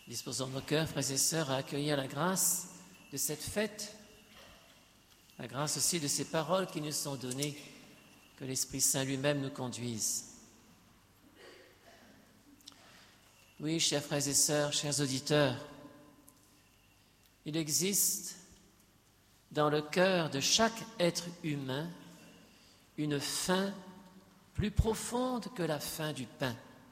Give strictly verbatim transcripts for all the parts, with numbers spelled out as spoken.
Disposons nos cœurs, frères et sœurs, à accueillir la grâce de cette fête, la grâce aussi de ces paroles qui nous sont données, que l'Esprit Saint lui-même nous conduise. Oui, chers frères et sœurs, chers auditeurs, il existe dans le cœur de chaque être humain une faim plus profonde que la faim du pain.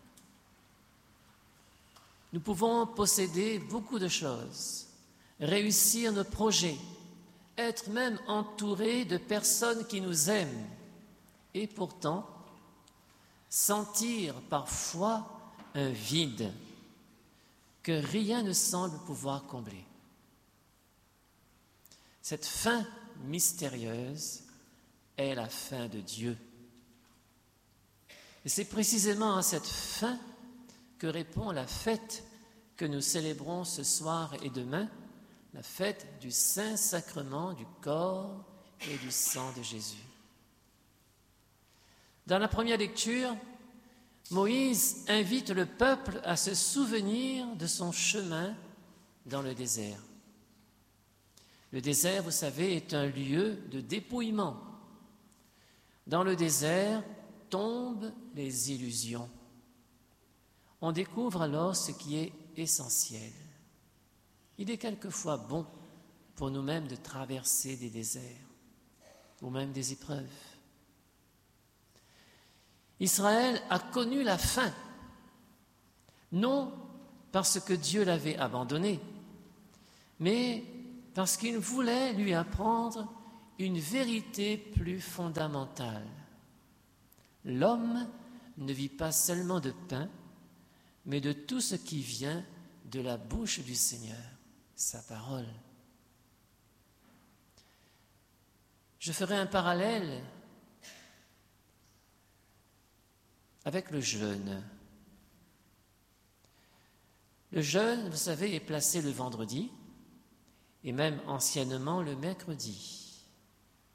Nous pouvons posséder beaucoup de choses, réussir nos projets, être même entourés de personnes qui nous aiment, et pourtant sentir parfois un vide que rien ne semble pouvoir combler. Cette faim mystérieuse est la faim de Dieu. Et c'est précisément à cette faim que répond la fête que nous célébrons ce soir et demain, la fête du Saint-Sacrement du corps et du sang de Jésus. Dans la première lecture, Moïse invite le peuple à se souvenir de son chemin dans le désert. Le désert, vous savez, est un lieu de dépouillement. Dans le désert tombent les illusions. On découvre alors ce qui est essentiel. Il est quelquefois bon pour nous-mêmes de traverser des déserts ou même des épreuves. Israël a connu la faim, non parce que Dieu l'avait abandonné, mais parce qu'il voulait lui apprendre une vérité plus fondamentale. L'homme ne vit pas seulement de pain, mais de tout ce qui vient de la bouche du Seigneur, sa parole. Je ferai un parallèle avec le jeûne. Le jeûne, vous savez, est placé le vendredi et même anciennement le mercredi. Pourquoi ?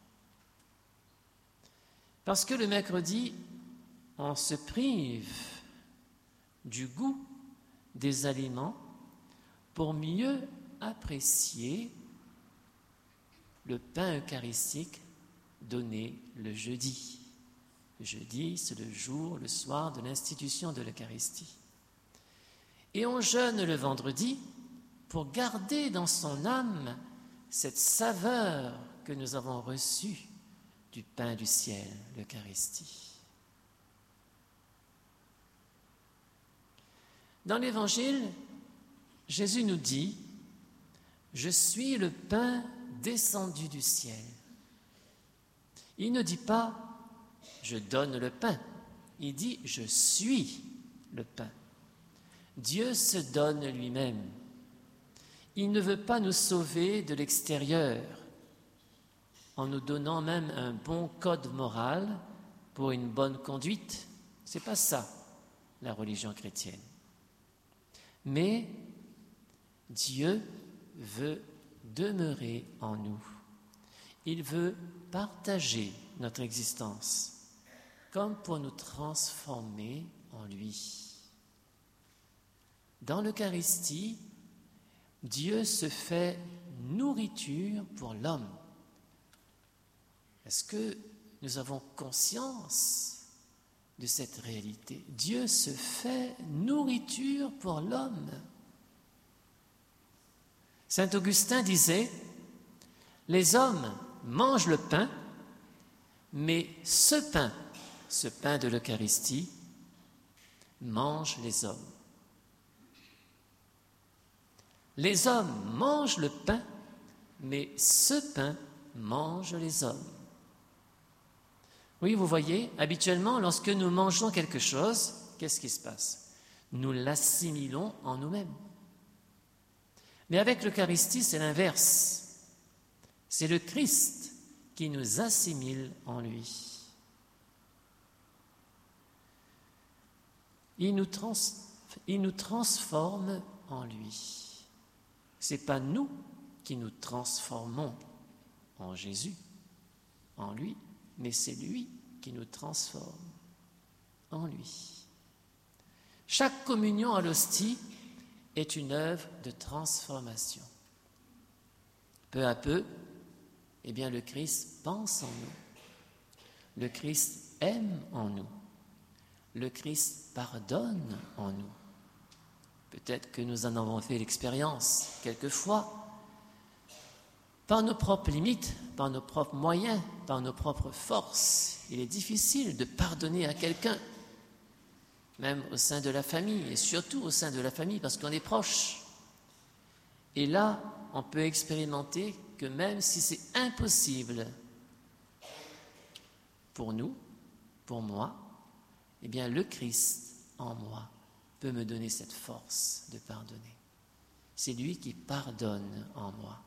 Parce que le mercredi, on se prive du goût des aliments pour mieux apprécier le pain eucharistique donné le jeudi. Le jeudi, c'est le jour, le soir de l'institution de l'Eucharistie. Et on jeûne le vendredi pour garder dans son âme cette saveur que nous avons reçue du pain du ciel, l'Eucharistie. Dans l'Évangile, Jésus nous dit « Je suis le pain descendu du ciel ». Il ne dit pas « Je donne le pain », il dit « Je suis le pain ». Dieu se donne lui-même. Il ne veut pas nous sauver de l'extérieur, en nous donnant même un bon code moral pour une bonne conduite. Ce n'est pas ça, la religion chrétienne. Mais Dieu veut demeurer en nous. Il veut partager notre existence, comme pour nous transformer en lui. Dans l'Eucharistie, Dieu se fait nourriture pour l'homme. Est-ce que nous avons conscience de cette réalité? Dieu se fait nourriture pour l'homme. Saint Augustin disait, les hommes mangent le pain, mais ce pain, ce pain de l'Eucharistie, mange les hommes. Les hommes mangent le pain, mais ce pain mange les hommes. Oui, vous voyez, habituellement, lorsque nous mangeons quelque chose, qu'est-ce qui se passe? Nous l'assimilons en nous-mêmes. Mais avec l'Eucharistie, c'est l'inverse. C'est le Christ qui nous assimile en lui. Il nous, trans, il nous transforme en lui. Ce n'est pas nous qui nous transformons en Jésus, en lui, mais c'est lui qui nous transforme en lui. Chaque communion à l'hostie est une œuvre de transformation. Peu à peu, eh bien, le Christ pense en nous. Le Christ aime en nous. Le Christ pardonne en nous. Peut-être que nous en avons fait l'expérience quelquefois, par nos propres limites, par nos propres moyens, par nos propres forces. Il est difficile de pardonner à quelqu'un, même au sein de la famille, et surtout au sein de la famille, parce qu'on est proche. Et là, on peut expérimenter que même si c'est impossible pour nous, pour moi, eh bien le Christ en moi peut me donner cette force de pardonner. C'est lui qui pardonne en moi.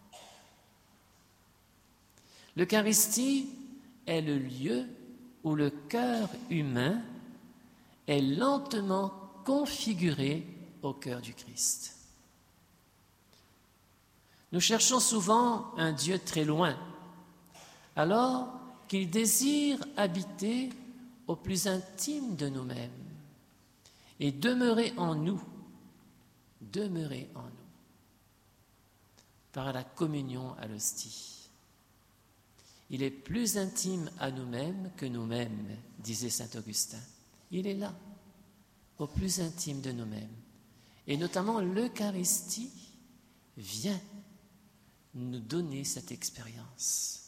L'Eucharistie est le lieu où le cœur humain est lentement configuré au cœur du Christ. Nous cherchons souvent un Dieu très loin, alors qu'il désire habiter au plus intime de nous-mêmes et demeurer en nous, demeurer en nous, par la communion à l'hostie. Il est plus intime à nous-mêmes que nous-mêmes, disait saint Augustin. Il est là, au plus intime de nous-mêmes. Et notamment l'Eucharistie vient nous donner cette expérience.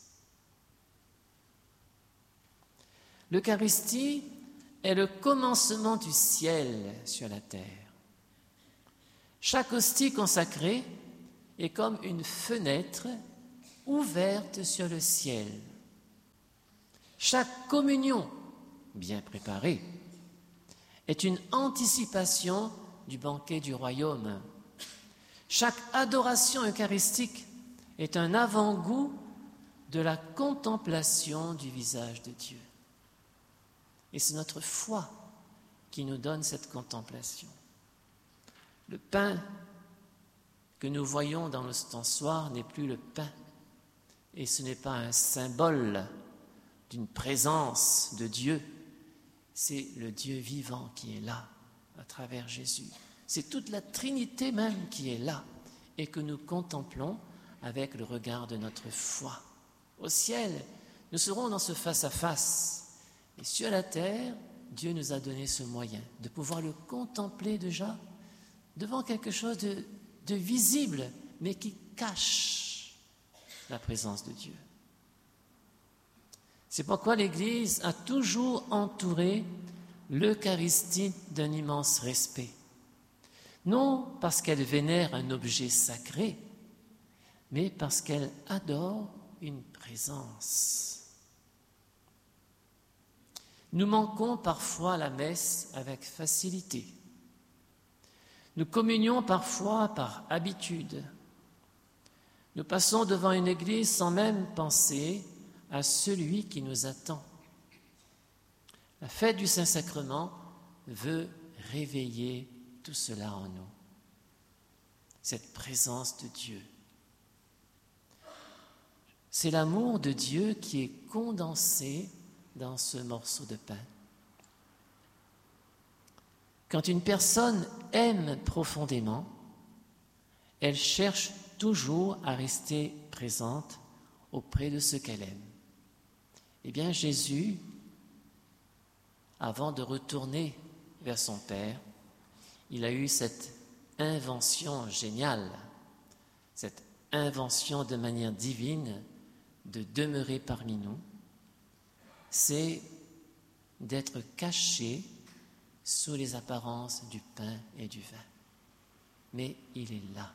L'Eucharistie est le commencement du ciel sur la terre. Chaque hostie consacrée est comme une fenêtre ouverte sur le ciel. Chaque communion bien préparée est une anticipation du banquet du royaume. Chaque adoration eucharistique est un avant-goût de la contemplation du visage de Dieu. Et c'est notre foi qui nous donne cette contemplation. Le pain que nous voyons dans l'ostensoir n'est plus le pain, et ce n'est pas un symbole d'une présence de Dieu, c'est le Dieu vivant qui est là, à travers Jésus. C'est toute la Trinité même qui est là, et que nous contemplons avec le regard de notre foi. Au ciel, nous serons dans ce face-à-face, et sur la terre, Dieu nous a donné ce moyen de pouvoir le contempler déjà devant quelque chose de, de visible, mais qui cache la présence de Dieu. C'est pourquoi l'Église a toujours entouré l'Eucharistie d'un immense respect. Non parce qu'elle vénère un objet sacré, mais parce qu'elle adore une présence. Nous manquons parfois la messe avec facilité. Nous communions parfois par habitude. Nous passons devant une église sans même penser à celui qui nous attend. La fête du Saint-Sacrement veut réveiller tout cela en nous, cette présence de Dieu. C'est l'amour de Dieu qui est condensé dans ce morceau de pain. Quand une personne aime profondément, elle cherche toujours à rester présente auprès de ce qu'elle aime. Eh bien, Jésus, avant de retourner vers son Père, il a eu cette invention géniale, cette invention de manière divine de demeurer parmi nous, c'est d'être caché sous les apparences du pain et du vin. Mais il est là.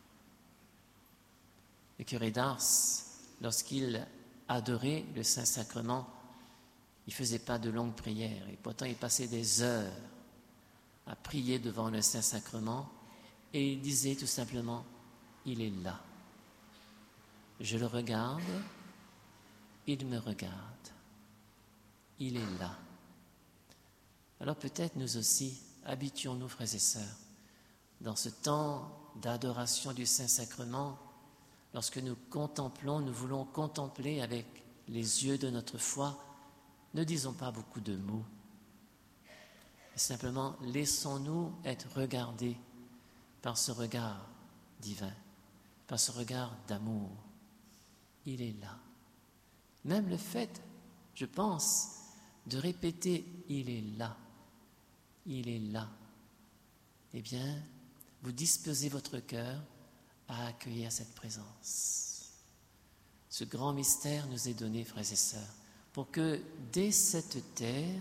Le curé d'Ars, lorsqu'il adorait le Saint-Sacrement, il ne faisait pas de longues prières, et pourtant il passait des heures à prier devant le Saint-Sacrement, et il disait tout simplement, il est là. Je le regarde, il me regarde. Il est là. Alors peut-être nous aussi, habituons-nous, frères et sœurs, dans ce temps d'adoration du Saint-Sacrement, lorsque nous contemplons, nous voulons contempler avec les yeux de notre foi, ne disons pas beaucoup de mots. Simplement, laissons-nous être regardés par ce regard divin, par ce regard d'amour. Il est là. Même le fait, je pense, de répéter « il est là », il est là, eh bien, vous disposez votre cœur à accueillir cette présence. Ce grand mystère nous est donné, frères et sœurs, pour que dès cette terre,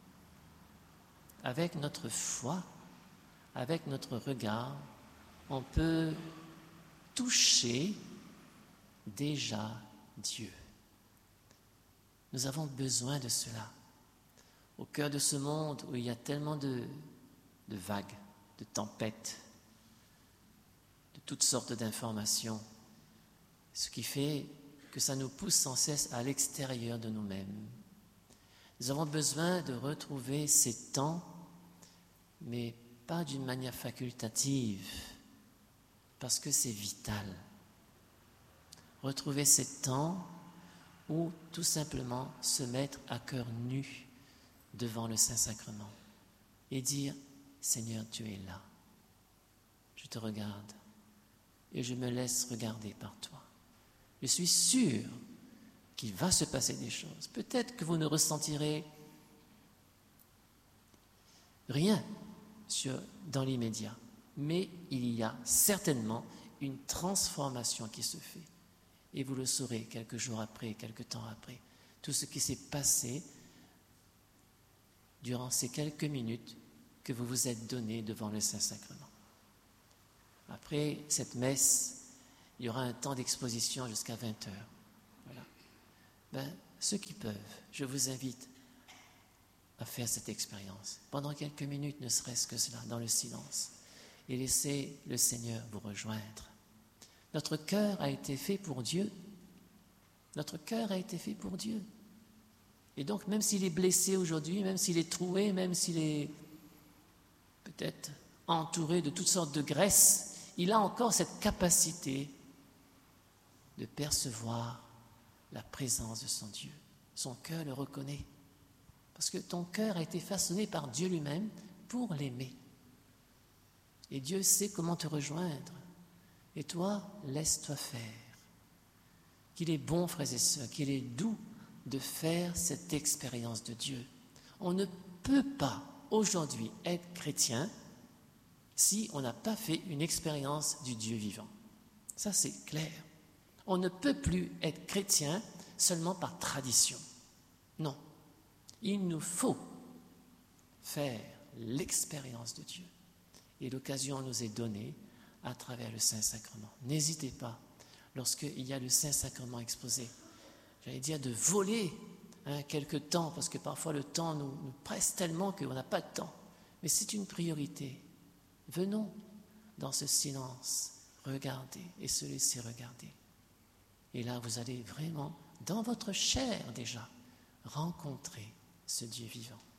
avec notre foi, avec notre regard, on peut toucher déjà Dieu. Nous avons besoin de cela. Au cœur de ce monde où il y a tellement de, de vagues, de tempêtes, de toutes sortes d'informations, ce qui fait que ça nous pousse sans cesse à l'extérieur de nous-mêmes. Nous avons besoin de retrouver ces temps, mais pas d'une manière facultative, parce que c'est vital. Retrouver ces temps ou tout simplement se mettre à cœur nu devant le Saint-Sacrement et dire « Seigneur, tu es là, je te regarde et je me laisse regarder par toi. Je suis sûr qu'il va se passer des choses. Peut-être que vous ne ressentirez rien sur, dans l'immédiat, mais il y a certainement une transformation qui se fait. Et vous le saurez quelques jours après, quelques temps après. Tout ce qui s'est passé durant ces quelques minutes que vous vous êtes donné devant le Saint-Sacrement. Après cette messe, il y aura un temps d'exposition jusqu'à vingt heures. Voilà. Ben, ceux qui peuvent, je vous invite à faire cette expérience. Pendant quelques minutes, ne serait-ce que cela, dans le silence. Et laissez le Seigneur vous rejoindre. Notre cœur a été fait pour Dieu. Notre cœur a été fait pour Dieu. Et donc, même s'il est blessé aujourd'hui, même s'il est troué, même s'il est peut-être entouré de toutes sortes de graisses, il a encore cette capacité de percevoir la présence de son Dieu. Son cœur le reconnaît. Parce que ton cœur a été façonné par Dieu lui-même pour l'aimer. Et Dieu sait comment te rejoindre. Et toi, laisse-toi faire. Qu'il est bon, frères et sœurs, qu'il est doux de faire cette expérience de Dieu. On ne peut pas aujourd'hui être chrétien si on n'a pas fait une expérience du Dieu vivant. Ça, c'est clair. On ne peut plus être chrétien seulement par tradition. Non. Il nous faut faire l'expérience de Dieu. Et l'occasion nous est donnée à travers le Saint-Sacrement. N'hésitez pas, lorsqu'il y a le Saint-Sacrement exposé, j'allais dire de voler hein, quelque temps, parce que parfois le temps nous, nous presse tellement qu'on n'a pas de temps. Mais c'est une priorité. Venons dans ce silence, regarder et se laisser regarder. Et là, vous allez vraiment, dans votre chair déjà, rencontrer ce Dieu vivant.